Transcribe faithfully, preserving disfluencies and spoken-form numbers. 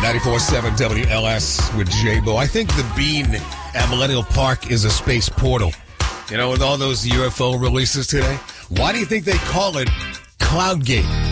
ninety-four point seven W L S with J-Bo. I think the Bean at Millennial Park is a space portal. You know, with all those U F O releases today. Why do you think they call it Cloudgate?